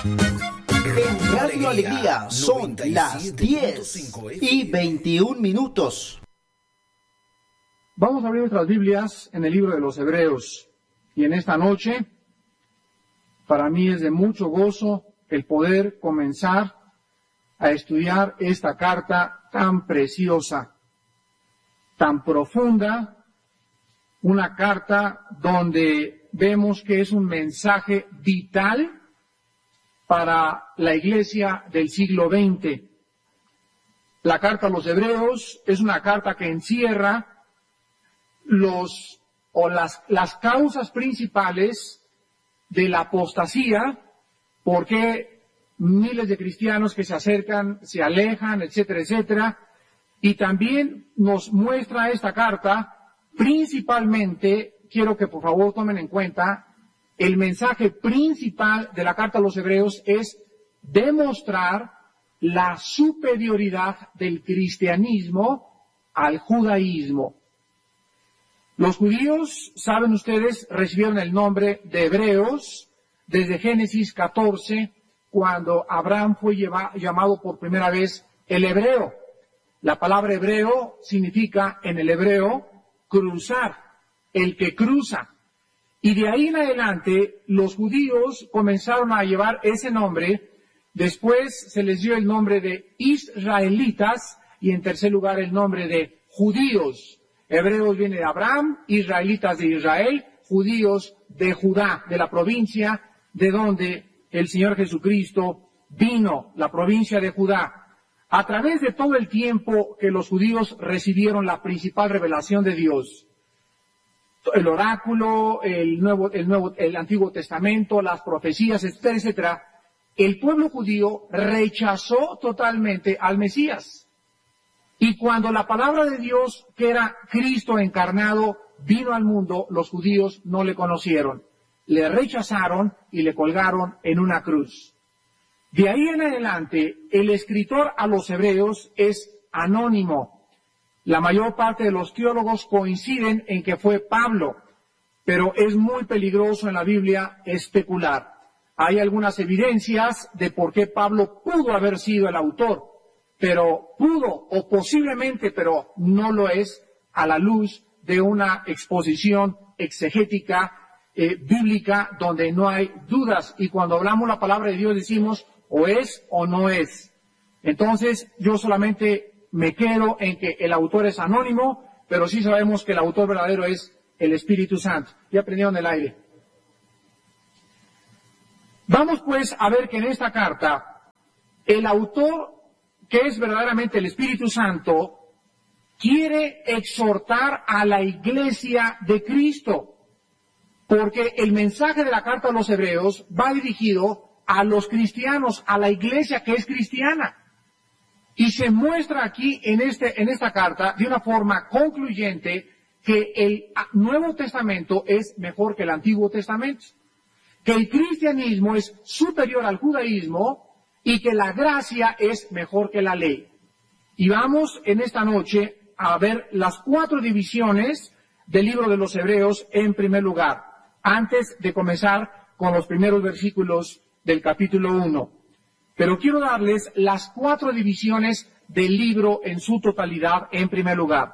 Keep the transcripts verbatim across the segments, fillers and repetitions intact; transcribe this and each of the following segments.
En Radio Alegría son las diez y veintiún minutos. Vamos a abrir nuestras Biblias en el libro de los Hebreos. Y en esta noche, para mí es de mucho gozo el poder comenzar a estudiar esta carta tan preciosa, tan profunda, una carta donde vemos que es un mensaje vital para la iglesia del siglo veinte. La carta a los Hebreos es una carta que encierra los o las, las causas principales de la apostasía, porque miles de cristianos que se acercan, se alejan, etcétera, etcétera, y también nos muestra esta carta, principalmente, quiero que por favor tomen en cuenta, el mensaje principal de la carta a los Hebreos es demostrar la superioridad del cristianismo al judaísmo. Los judíos, saben ustedes, recibieron el nombre de hebreos desde Génesis catorce, cuando Abraham fue lleva, llamado por primera vez el hebreo. La palabra hebreo significa en el hebreo cruzar, el que cruza. Y de ahí en adelante los judíos comenzaron a llevar ese nombre, después se les dio el nombre de israelitas y en tercer lugar el nombre de judíos. Hebreos viene de Abraham, israelitas de Israel, judíos de Judá, de la provincia de donde el Señor Jesucristo vino, la provincia de Judá. A través de todo el tiempo que los judíos recibieron la principal revelación de Dios, el oráculo, el nuevo, el nuevo, el Antiguo Testamento, las profecías, etcétera, etcétera, el pueblo judío rechazó totalmente al Mesías. Y cuando la palabra de Dios, que era Cristo encarnado, vino al mundo, los judíos no le conocieron. Le rechazaron y le colgaron en una cruz. De ahí en adelante, el escritor a los hebreos es anónimo. La mayor parte de los teólogos coinciden en que fue Pablo, pero es muy peligroso en la Biblia especular. Hay algunas evidencias de por qué Pablo pudo haber sido el autor, pero pudo o posiblemente, pero no lo es, a la luz de una exposición exegética, eh, bíblica, donde no hay dudas. Y cuando hablamos la palabra de Dios decimos o es o no es. Entonces yo solamente me quedo en que el autor es anónimo, pero sí sabemos que el autor verdadero es el Espíritu Santo. Ya prendieron el aire. Vamos pues a ver que en esta carta el autor, que es verdaderamente el Espíritu Santo, quiere exhortar a la iglesia de Cristo, porque el mensaje de la carta a los Hebreos va dirigido a los cristianos, a la iglesia que es cristiana. Y se muestra aquí en, este, en esta carta de una forma concluyente que el Nuevo Testamento es mejor que el Antiguo Testamento, que el cristianismo es superior al judaísmo y que la gracia es mejor que la ley. Y vamos en esta noche a ver las cuatro divisiones del libro de los Hebreos en primer lugar, antes de comenzar con los primeros versículos del capítulo uno. Pero quiero darles las cuatro divisiones del libro en su totalidad en primer lugar.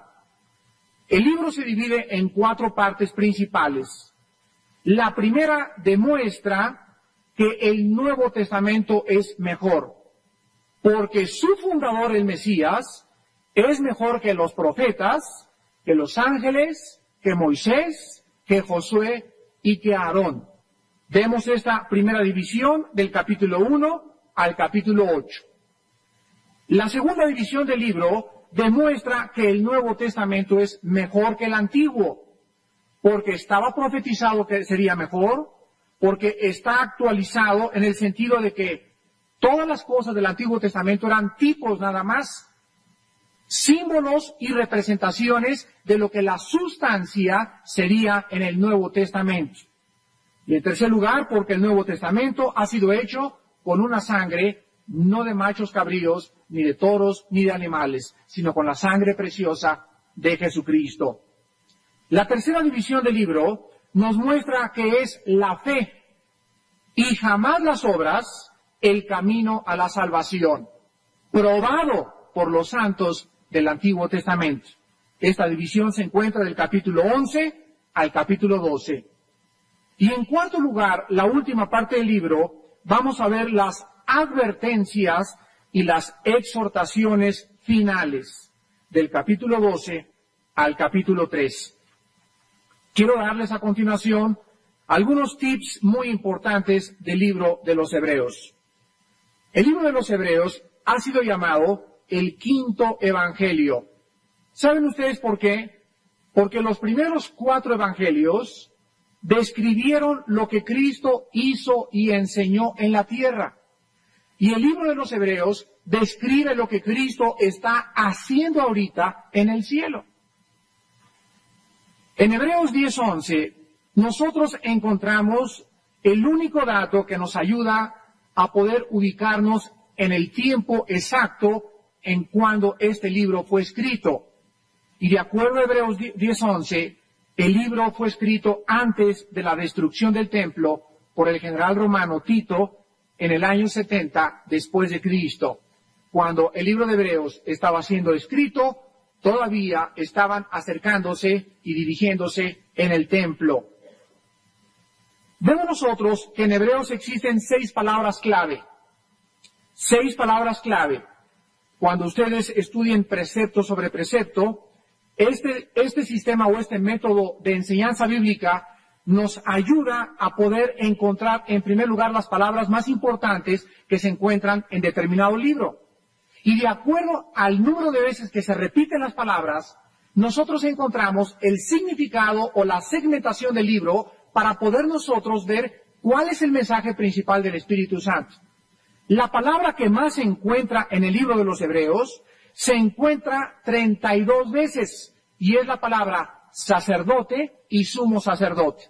El libro se divide en cuatro partes principales. La primera demuestra que el Nuevo Testamento es mejor, porque su fundador, el Mesías, es mejor que los profetas, que los ángeles, que Moisés, que Josué y que Aarón. Vemos esta primera división del capítulo uno al capítulo ocho. La segunda división del libro demuestra que el Nuevo Testamento es mejor que el Antiguo, porque estaba profetizado que sería mejor, porque está actualizado en el sentido de que todas las cosas del Antiguo Testamento eran tipos nada más, símbolos y representaciones de lo que la sustancia sería en el Nuevo Testamento. Y en tercer lugar, porque el Nuevo Testamento ha sido hecho con una sangre no de machos cabríos, ni de toros, ni de animales, sino con la sangre preciosa de Jesucristo. La tercera división del libro nos muestra que es la fe y jamás las obras, el camino a la salvación, probado por los santos del Antiguo Testamento. Esta división se encuentra del capítulo once al capítulo doce. Y en cuarto lugar, la última parte del libro, vamos a ver las advertencias y las exhortaciones finales del capítulo doce al capítulo tres. Quiero darles a continuación algunos tips muy importantes del libro de los Hebreos. El libro de los Hebreos ha sido llamado el quinto evangelio. ¿Saben ustedes por qué? Porque los primeros cuatro evangelios describieron lo que Cristo hizo y enseñó en la tierra. Y el libro de los Hebreos describe lo que Cristo está haciendo ahorita en el cielo. En Hebreos diez once, nosotros encontramos el único dato que nos ayuda a poder ubicarnos en el tiempo exacto en cuando este libro fue escrito. Y de acuerdo a Hebreos diez once, el libro fue escrito antes de la destrucción del templo por el general romano Tito en el año setenta después de Cristo. Cuando el libro de Hebreos estaba siendo escrito, todavía estaban acercándose y dirigiéndose en el templo. Vemos nosotros que en Hebreos existen seis palabras clave. Seis palabras clave. Cuando ustedes estudien precepto sobre precepto, este, este sistema o este método de enseñanza bíblica nos ayuda a poder encontrar en primer lugar las palabras más importantes que se encuentran en determinado libro. Y de acuerdo al número de veces que se repiten las palabras, nosotros encontramos el significado o la segmentación del libro para poder nosotros ver cuál es el mensaje principal del Espíritu Santo. La palabra que más se encuentra en el libro de los Hebreos se encuentra treinta y dos veces y es la palabra sacerdote y sumo sacerdote.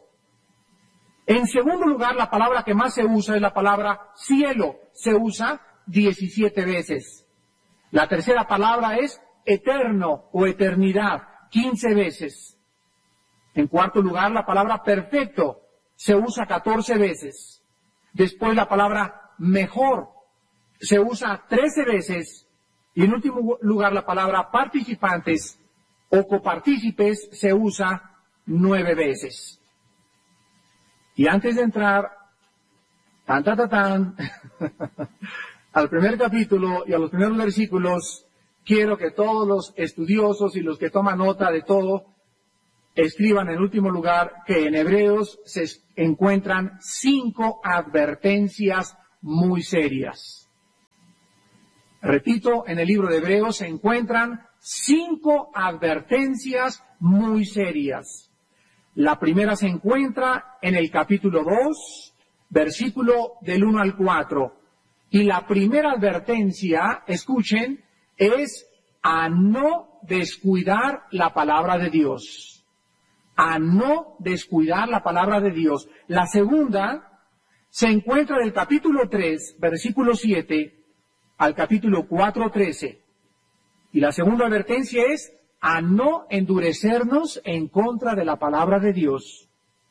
En segundo lugar, la palabra que más se usa es la palabra cielo, se usa diecisiete veces. La tercera palabra es eterno o eternidad, quince veces. En cuarto lugar, la palabra perfecto se usa catorce veces. Después la palabra mejor se usa trece veces. Y en último lugar, la palabra participantes o copartícipes se usa nueve veces. Y antes de entrar, tan, tan, tan, tan, al primer capítulo y a los primeros versículos, quiero que todos los estudiosos y los que toman nota de todo, escriban en último lugar que en Hebreos se encuentran cinco advertencias muy serias. Repito, en el libro de Hebreos se encuentran cinco advertencias muy serias. La primera se encuentra en el capítulo dos, versículo del uno al cuatro. Y la primera advertencia, escuchen, es a no descuidar la palabra de Dios. A no descuidar la palabra de Dios. La segunda se encuentra del capítulo tres, versículo siete, al capítulo cuatro, trece. Y la segunda advertencia es a no endurecernos en contra de la palabra de Dios.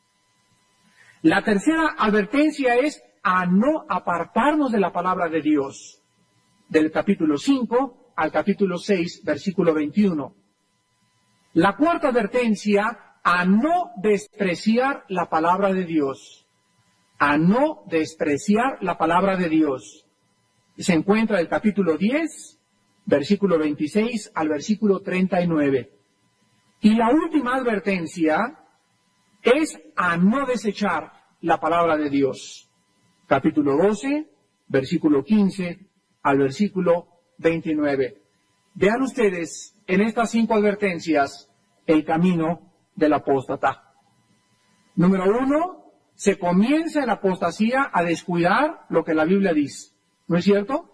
La tercera advertencia es a no apartarnos de la palabra de Dios, del capítulo cinco al capítulo seis, versículo veintiuno. La cuarta advertencia, a no despreciar la palabra de Dios, a no despreciar la palabra de Dios. Se encuentra del capítulo diez, versículo veintiséis al versículo treinta y nueve. Y la última advertencia es a no desechar la palabra de Dios. Capítulo doce, versículo quince al versículo veintinueve. Vean ustedes en estas cinco advertencias el camino del apóstata. Número uno, se comienza en la apostasía a descuidar lo que la Biblia dice. ¿No es cierto?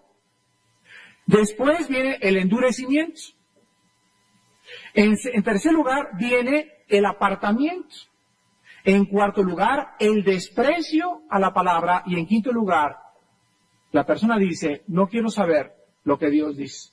Después viene el endurecimiento. En, en tercer lugar viene el apartamiento. En cuarto lugar, el desprecio a la palabra. Y en quinto lugar, la persona dice, no quiero saber lo que Dios dice.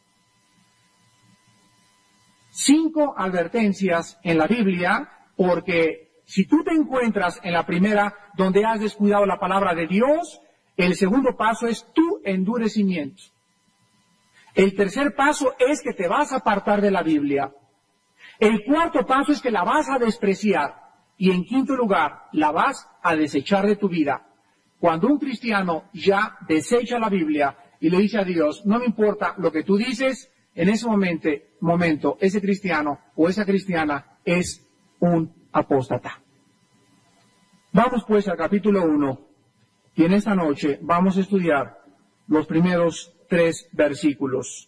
Cinco advertencias en la Biblia, porque si tú te encuentras en la primera donde has descuidado la palabra de Dios, El segundo paso es tu endurecimiento. El tercer paso es que te vas a apartar de la Biblia. El cuarto paso es que la vas a despreciar. Y en quinto lugar, la vas a desechar de tu vida. Cuando un cristiano ya desecha la Biblia y le dice a Dios, no me importa lo que tú dices, en ese momento, momento ese cristiano o esa cristiana es un apóstata. Vamos pues al capítulo uno y en esta noche vamos a estudiar los primeros tres versículos.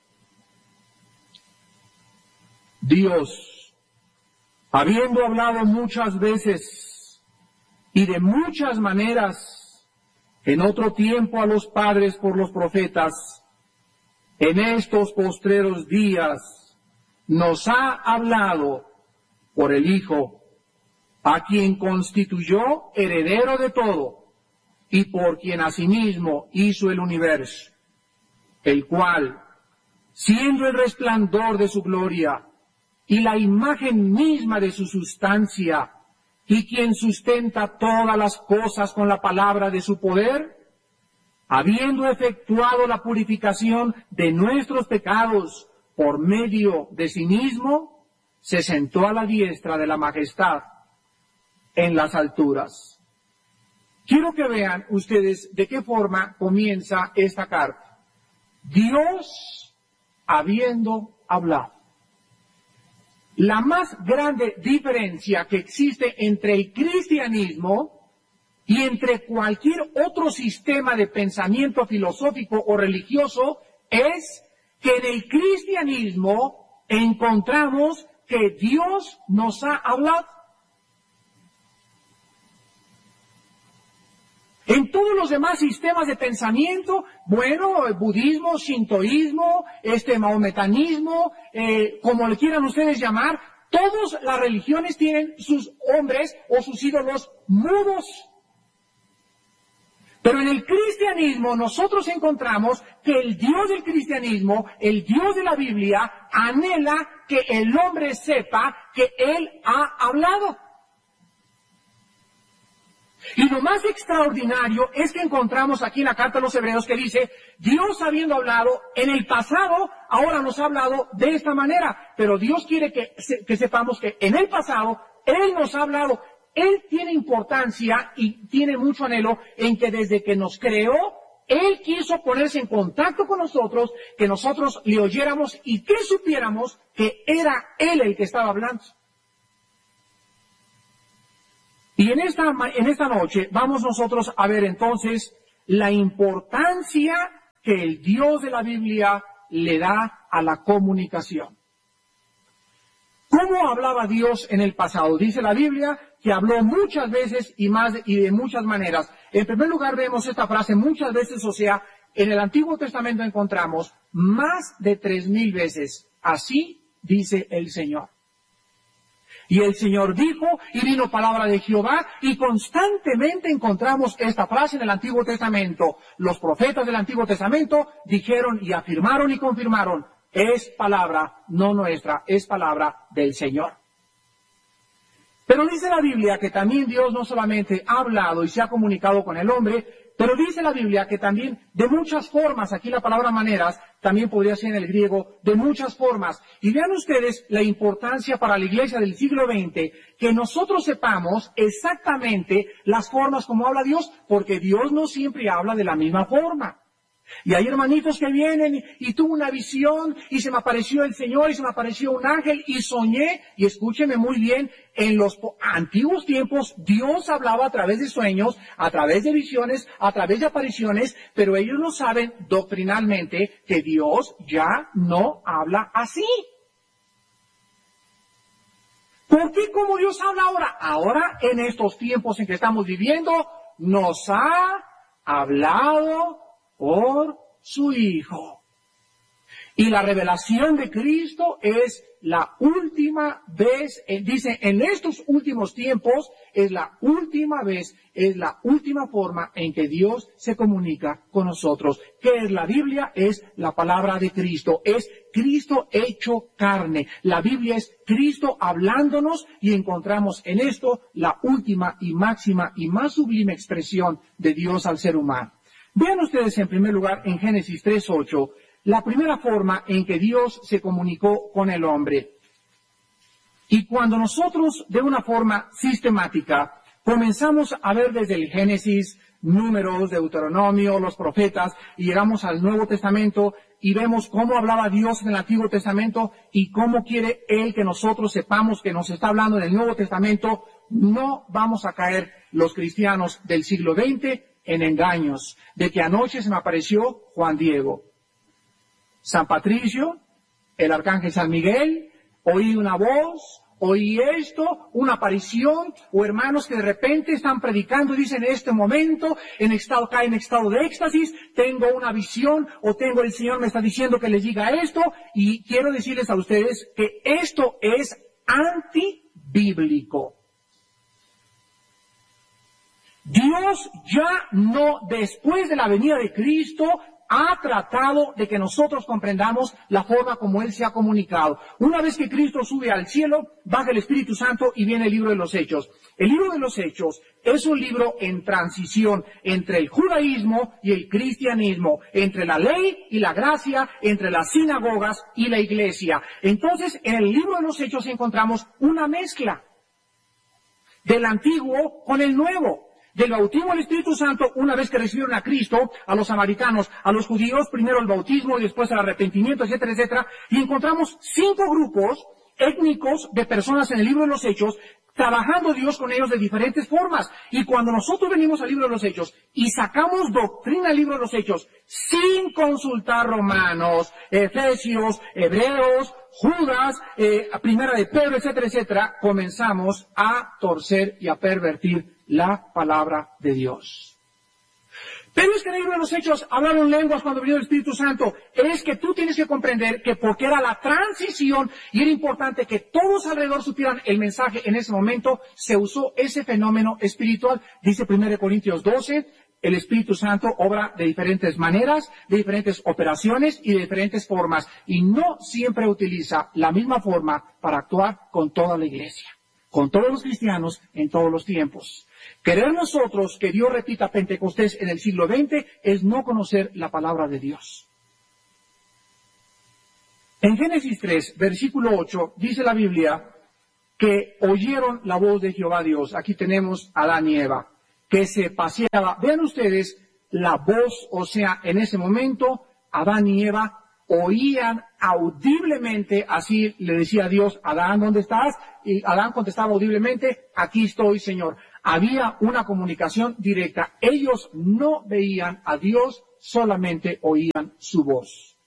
Dios, habiendo hablado muchas veces y de muchas maneras en otro tiempo a los padres por los profetas, en estos postreros días nos ha hablado por el Hijo, a quien constituyó heredero de todo y por quien asimismo hizo el universo, el cual, siendo el resplandor de su gloria y la imagen misma de su sustancia, y quien sustenta todas las cosas con la palabra de su poder, habiendo efectuado la purificación de nuestros pecados por medio de sí mismo, se sentó a la diestra de la majestad en las alturas. Quiero que vean ustedes de qué forma comienza esta carta. Dios habiendo hablado. La más grande diferencia que existe entre el cristianismo y entre cualquier otro sistema de pensamiento filosófico o religioso es que en el cristianismo encontramos que Dios nos ha hablado. En todos los demás sistemas de pensamiento, bueno, budismo, shintoísmo, este mahometanismo, eh, como le quieran ustedes llamar, todas las religiones tienen sus hombres o sus ídolos mudos. Pero en el cristianismo nosotros encontramos que el Dios del cristianismo, el Dios de la Biblia, anhela que el hombre sepa que Él ha hablado. Y lo más extraordinario es que encontramos aquí en la carta a los Hebreos que dice, Dios habiendo hablado en el pasado, ahora nos ha hablado de esta manera. Pero Dios quiere que, que sepamos que en el pasado Él nos ha hablado. Él tiene importancia y tiene mucho anhelo en que desde que nos creó, Él quiso ponerse en contacto con nosotros, que nosotros le oyéramos y que supiéramos que era Él el que estaba hablando. Y en esta, en esta noche vamos nosotros a ver entonces la importancia que el Dios de la Biblia le da a la comunicación. ¿Cómo hablaba Dios en el pasado? Dice la Biblia que habló muchas veces y más y de muchas maneras. En primer lugar vemos esta frase muchas veces, o sea, en el Antiguo Testamento encontramos más de tres mil veces. Así dice el Señor. Y el Señor dijo, y vino palabra de Jehová, y constantemente encontramos esta frase en el Antiguo Testamento. Los profetas del Antiguo Testamento dijeron y afirmaron y confirmaron, es palabra no nuestra, es palabra del Señor. Pero dice la Biblia que también Dios no solamente ha hablado y se ha comunicado con el hombre, pero dice la Biblia que también de muchas formas, aquí la palabra maneras también podría ser en el griego, de muchas formas. Y vean ustedes la importancia para la iglesia del siglo veinte que nosotros sepamos exactamente las formas como habla Dios, porque Dios no siempre habla de la misma forma. Y hay hermanitos que vienen y, y tuve una visión y se me apareció el Señor y se me apareció un ángel y soñé. Y escúcheme muy bien, en los antiguos tiempos Dios hablaba a través de sueños, a través de visiones, a través de apariciones, pero ellos no saben doctrinalmente que Dios ya no habla así. ¿Por qué como Dios habla ahora? Ahora, en estos tiempos en que estamos viviendo, nos ha hablado por su Hijo. Y la revelación de Cristo es la última vez, eh, dice, en estos últimos tiempos es la última vez, es la última forma en que Dios se comunica con nosotros. ¿Qué es la Biblia? Es la palabra de Cristo, es Cristo hecho carne. La Biblia es Cristo hablándonos y encontramos en esto la última y máxima y más sublime expresión de Dios al ser humano. Vean ustedes en primer lugar en Génesis tres ocho, la primera forma en que Dios se comunicó con el hombre. Y cuando nosotros, de una forma sistemática, comenzamos a ver desde el Génesis, Números, Deuteronomio, los profetas, y llegamos al Nuevo Testamento y vemos cómo hablaba Dios en el Antiguo Testamento y cómo quiere Él que nosotros sepamos que nos está hablando en el Nuevo Testamento, no vamos a caer los cristianos del siglo veinte en engaños, de que anoche se me apareció Juan Diego. San Patricio, el arcángel San Miguel, oí una voz, oí esto, una aparición, o hermanos que de repente están predicando y dicen en este momento, en estado, caen en estado de éxtasis, tengo una visión, o tengo el Señor me está diciendo que les diga esto, y quiero decirles a ustedes que esto es antibíblico. Dios ya no, después de la venida de Cristo, ha tratado de que nosotros comprendamos la forma como Él se ha comunicado. Una vez que Cristo sube al cielo, baja el Espíritu Santo y viene el libro de los Hechos. El libro de los Hechos es un libro en transición entre el judaísmo y el cristianismo, entre la ley y la gracia, entre las sinagogas y la iglesia. Entonces, en el libro de los Hechos encontramos una mezcla del antiguo con el nuevo. Del bautismo del Espíritu Santo, una vez que recibieron a Cristo, a los samaritanos, a los judíos, primero el bautismo y después el arrepentimiento, etcétera, etcétera, y encontramos cinco grupos étnicos de personas en el libro de los Hechos, trabajando Dios con ellos de diferentes formas. Y cuando nosotros venimos al libro de los Hechos y sacamos doctrina del libro de los Hechos, sin consultar romanos, efesios, hebreos, Judas, eh, primera de Pedro, etcétera, etcétera, comenzamos a torcer y a pervertir la palabra de Dios. Pero es que en el libro de los Hechos hablaron lenguas cuando vino el Espíritu Santo. Es que tú tienes que comprender que porque era la transición y era importante que todos alrededor supieran el mensaje en ese momento, se usó ese fenómeno espiritual. Dice primera de Corintios doce, el Espíritu Santo obra de diferentes maneras, de diferentes operaciones y de diferentes formas. Y no siempre utiliza la misma forma para actuar con toda la iglesia, con todos los cristianos en todos los tiempos. Querer nosotros que Dios repita Pentecostés en el siglo veinte es no conocer la palabra de Dios. En Génesis tres, versículo ocho, dice la Biblia que oyeron la voz de Jehová Dios. Aquí tenemos a Adán y Eva, que se paseaba. Vean ustedes la voz, o sea, en ese momento Adán y Eva oían audiblemente, así le decía a Dios, Adán, ¿dónde estás? Y Adán contestaba audiblemente, aquí estoy, Señor. Había una comunicación directa. Ellos no veían a Dios, solamente oían su voz.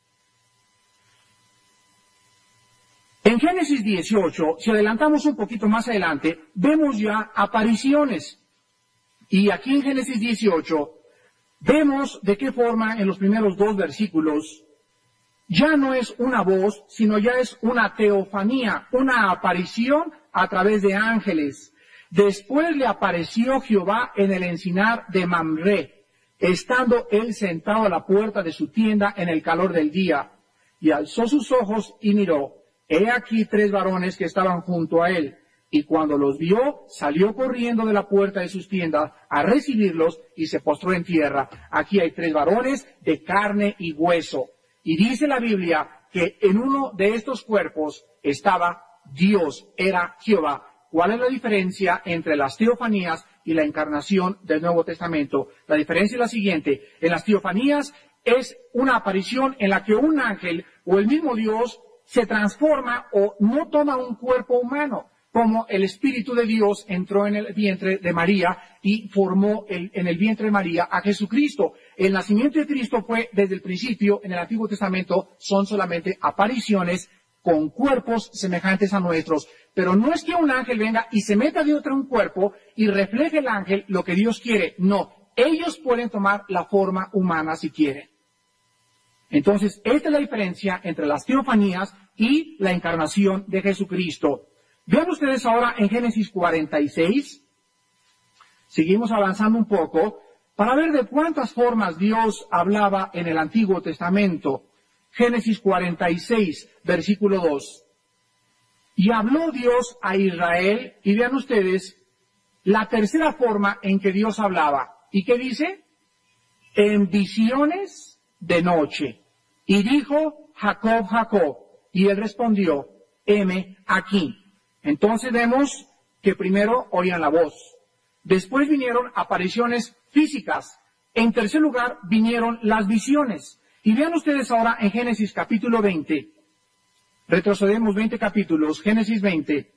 En Génesis dieciocho, si adelantamos un poquito más adelante, vemos ya apariciones. Y aquí en Génesis dieciocho, vemos de qué forma en los primeros dos versículos ya no es una voz, sino ya es una teofanía, una aparición a través de ángeles. Después le apareció Jehová en el encinar de Mamré, estando él sentado a la puerta de su tienda en el calor del día, y alzó sus ojos y miró. He aquí tres varones que estaban junto a él, y cuando los vio, salió corriendo de la puerta de sus tiendas a recibirlos y se postró en tierra. Aquí hay tres varones de carne y hueso. Y dice la Biblia que en uno de estos cuerpos estaba Dios, era Jehová. ¿Cuál es la diferencia entre las teofanías y la encarnación del Nuevo Testamento? La diferencia es la siguiente. En las teofanías es una aparición en la que un ángel o el mismo Dios se transforma o no toma un cuerpo humano, como el Espíritu de Dios entró en el vientre de María y formó el, en el vientre de María a Jesucristo. El nacimiento de Cristo fue desde el principio, en el Antiguo Testamento son solamente apariciones con cuerpos semejantes a nuestros. Pero no es que un ángel venga y se meta dentro de un cuerpo y refleje el ángel lo que Dios quiere. No, ellos pueden tomar la forma humana si quieren. Entonces, esta es la diferencia entre las teofanías y la encarnación de Jesucristo. Vean ustedes ahora en Génesis cuarenta y seis, seguimos avanzando un poco, para ver de cuántas formas Dios hablaba en el Antiguo Testamento. Génesis cuarenta y seis, versículo dos. Y habló Dios a Israel, y vean ustedes la tercera forma en que Dios hablaba. ¿Y qué dice? En visiones de noche. Y dijo, Jacob, Jacob. Y él respondió, heme aquí. Entonces vemos que primero oían la voz. Después vinieron apariciones físicas. En tercer lugar vinieron las visiones. Y vean ustedes ahora en Génesis capítulo veinte. Retrocedemos veinte capítulos, Génesis veinte.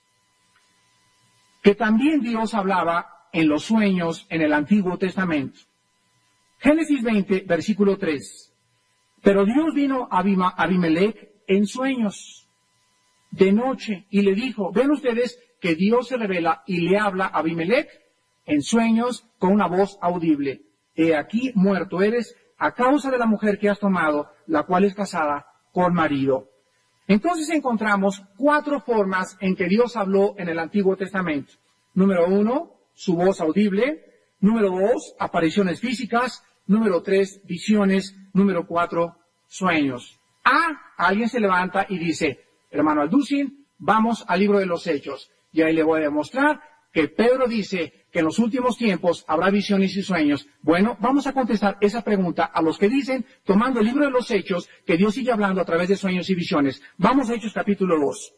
Que también Dios hablaba en los sueños en el Antiguo Testamento. Génesis veinte, versículo tres. Pero Dios vino a Abimelech en sueños de noche y le dijo, ven ustedes que Dios se revela y le habla a Abimelech en sueños con una voz audible. He aquí muerto eres a causa de la mujer que has tomado, la cual es casada con marido. Entonces encontramos cuatro formas en que Dios habló en el Antiguo Testamento. Número uno, su voz audible. Número dos, apariciones físicas. Número tres, visiones. Número cuatro, sueños. Ah, alguien se levanta y dice, hermano Alducin, vamos al libro de los Hechos. Y ahí le voy a demostrar que Pedro dice que en los últimos tiempos habrá visiones y sueños. Bueno, vamos a contestar esa pregunta a los que dicen, tomando el libro de los Hechos, que Dios sigue hablando a través de sueños y visiones. Vamos a Hechos capítulo dos.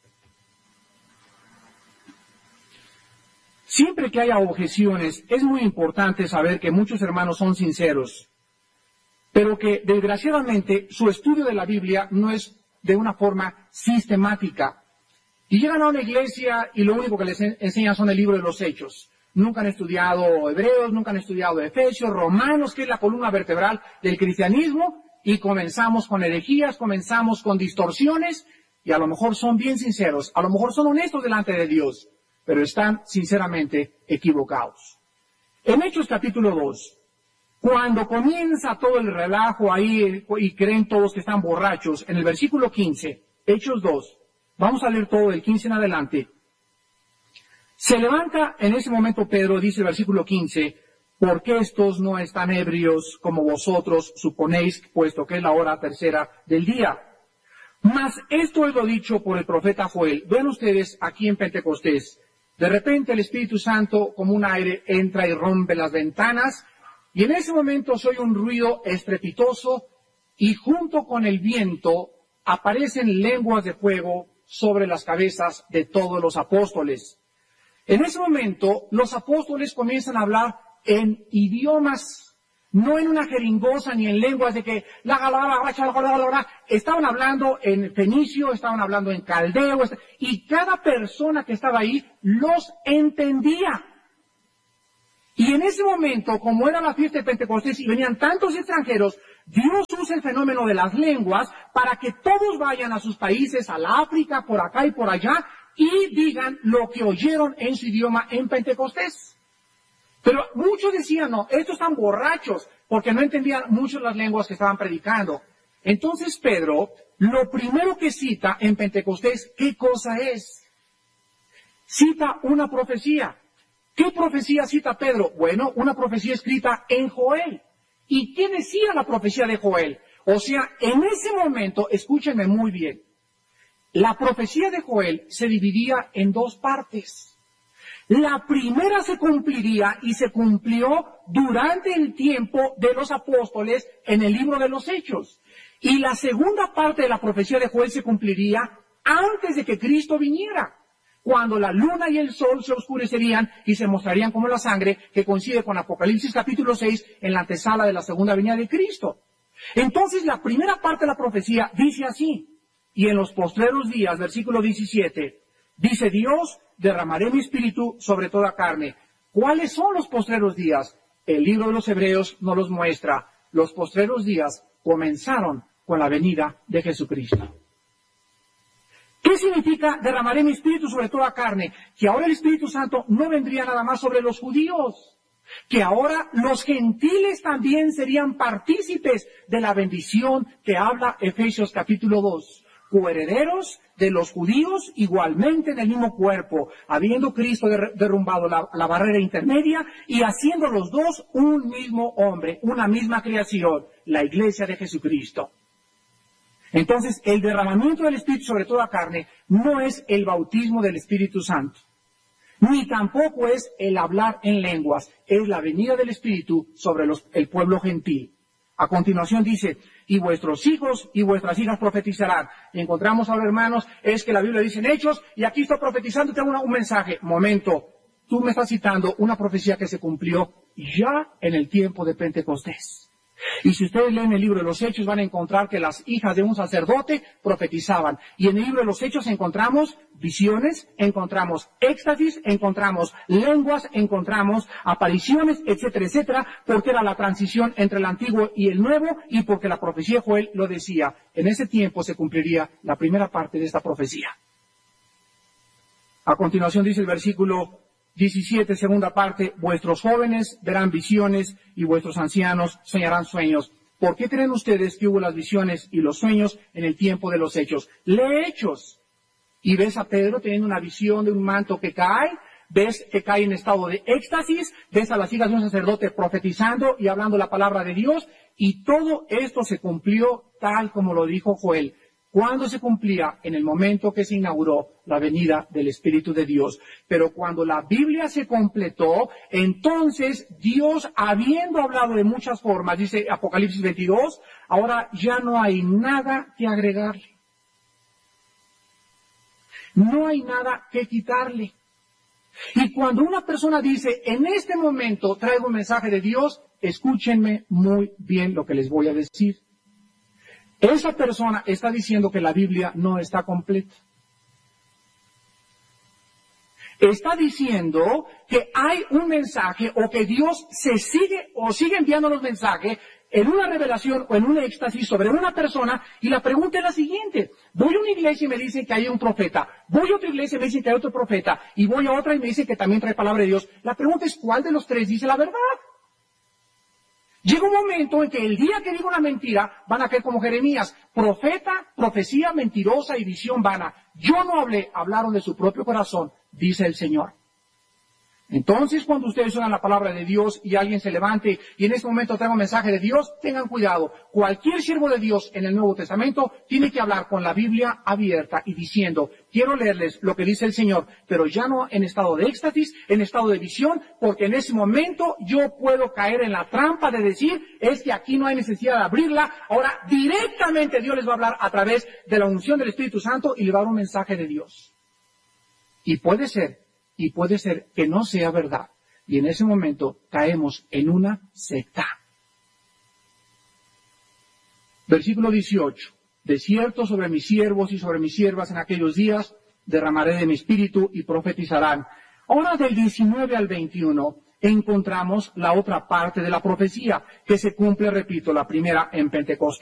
Siempre que haya objeciones, es muy importante saber que muchos hermanos son sinceros, pero que desgraciadamente su estudio de la Biblia no es de una forma sistemática. Y llegan a una iglesia y lo único que les enseñan son el libro de los Hechos. Nunca han estudiado Hebreos, nunca han estudiado Efesios, Romanos, que es la columna vertebral del cristianismo, y comenzamos con herejías, comenzamos con distorsiones, y a lo mejor son bien sinceros, a lo mejor son honestos delante de Dios, pero están sinceramente equivocados. En Hechos capítulo dos, cuando comienza todo el relajo ahí y creen todos que están borrachos, en el versículo quince, Hechos dos, vamos a leer todo del quince en adelante. Se levanta en ese momento Pedro, dice el versículo quince, ¿por qué estos no están ebrios como vosotros suponéis, puesto que es la hora tercera del día? Mas esto es lo dicho por el profeta Joel. Ven ustedes aquí en Pentecostés. De repente el Espíritu Santo, como un aire, entra y rompe las ventanas, y en ese momento se oye un ruido estrepitoso, y junto con el viento aparecen lenguas de fuego sobre las cabezas de todos los apóstoles. En ese momento, los apóstoles comienzan a hablar en idiomas, no en una jeringosa ni en lenguas de que la la estaban hablando en fenicio, estaban hablando en caldeo, y cada persona que estaba ahí los entendía. Y en ese momento, como era la fiesta de Pentecostés y venían tantos extranjeros, Dios usa el fenómeno de las lenguas para que todos vayan a sus países, a la África, por acá y por allá, y digan lo que oyeron en su idioma en Pentecostés. Pero muchos decían, no, estos están borrachos, porque no entendían mucho las lenguas que estaban predicando. Entonces Pedro, lo primero que cita en Pentecostés, ¿qué cosa es? Cita una profecía. ¿Qué profecía cita Pedro? Bueno, una profecía escrita en Joel. ¿Y qué decía la profecía de Joel? O sea, en ese momento, escúchenme muy bien, la profecía de Joel se dividía en dos partes. La primera se cumpliría y se cumplió durante el tiempo de los apóstoles en el libro de los Hechos. Y la segunda parte de la profecía de Joel se cumpliría antes de que Cristo viniera, cuando la luna y el sol se oscurecerían y se mostrarían como la sangre, que coincide con Apocalipsis capítulo seis en la antesala de la segunda venida de Cristo. Entonces la primera parte de la profecía dice así, y en los postreros días, versículo diecisiete, dice Dios, derramaré mi espíritu sobre toda carne. ¿Cuáles son los postreros días? El libro de los Hebreos nos los muestra. Los postreros días comenzaron con la venida de Jesucristo. ¿Qué significa derramaré mi espíritu sobre toda carne? Que ahora el Espíritu Santo no vendría nada más sobre los judíos, que ahora los gentiles también serían partícipes de la bendición que habla Efesios capítulo dos. Coherederos de los judíos igualmente en el mismo cuerpo, habiendo Cristo der- derrumbado la, la barrera intermedia y haciendo los dos un mismo hombre, una misma creación, la iglesia de Jesucristo. Entonces, el derramamiento del Espíritu sobre toda carne no es el bautismo del Espíritu Santo, ni tampoco es el hablar en lenguas, es la venida del Espíritu sobre los, el pueblo gentil. A continuación dice, y vuestros hijos y vuestras hijas profetizarán. Y encontramos ahora, hermanos, es que la Biblia dice en Hechos, y aquí estoy profetizando, tengo una, un mensaje. Momento, tú me estás citando una profecía que se cumplió ya en el tiempo de Pentecostés. Y si ustedes leen el libro de los Hechos, van a encontrar que las hijas de un sacerdote profetizaban. Y en el libro de los Hechos encontramos visiones, encontramos éxtasis, encontramos lenguas, encontramos apariciones, etcétera, etcétera, porque era la transición entre el antiguo y el nuevo, y porque la profecía de Joel lo decía. En ese tiempo se cumpliría la primera parte de esta profecía. A continuación dice el versículo diecisiete, segunda parte, vuestros jóvenes verán visiones y vuestros ancianos soñarán sueños. ¿Por qué creen ustedes que hubo las visiones y los sueños en el tiempo de los hechos? Lee Hechos y ves a Pedro teniendo una visión de un manto que cae, ves que cae en estado de éxtasis, ves a las hijas de un sacerdote profetizando y hablando la palabra de Dios, y todo esto se cumplió tal como lo dijo Joel. ¿Cuándo se cumplía? En el momento que se inauguró la venida del Espíritu de Dios. Pero cuando la Biblia se completó, entonces Dios, habiendo hablado de muchas formas, dice Apocalipsis veintidós, ahora ya no hay nada que agregarle. No hay nada que quitarle. Y cuando una persona dice, en este momento traigo un mensaje de Dios, escúchenme muy bien lo que les voy a decir. Esa persona está diciendo que la Biblia no está completa. Está diciendo que hay un mensaje o que Dios se sigue o sigue enviando los mensajes en una revelación o en un éxtasis sobre una persona, y la pregunta es la siguiente. Voy a una iglesia y me dicen que hay un profeta. Voy a otra iglesia y me dicen que hay otro profeta. Y voy a otra y me dicen que también trae palabra de Dios. La pregunta es, ¿cuál de los tres dice la verdad? Llega un momento en que el día que diga una mentira, van a caer como Jeremías. Profeta, profecía mentirosa y visión vana. Yo no hablé, hablaron de su propio corazón, dice el Señor. Entonces, cuando ustedes oigan la palabra de Dios y alguien se levante y en este momento traiga un mensaje de Dios, tengan cuidado. Cualquier siervo de Dios en el Nuevo Testamento tiene que hablar con la Biblia abierta y diciendo, quiero leerles lo que dice el Señor, pero ya no en estado de éxtasis, en estado de visión, porque en ese momento yo puedo caer en la trampa de decir, es que aquí no hay necesidad de abrirla. Ahora, directamente Dios les va a hablar a través de la unción del Espíritu Santo y le va a dar un mensaje de Dios. Y puede ser Y puede ser que no sea verdad. Y en ese momento caemos en una secta. Versículo dieciocho. De cierto sobre mis siervos y sobre mis siervas en aquellos días derramaré de mi espíritu y profetizarán. Ahora del diecinueve al veintiuno encontramos la otra parte de la profecía que se cumple, repito, la primera en Pentecostés.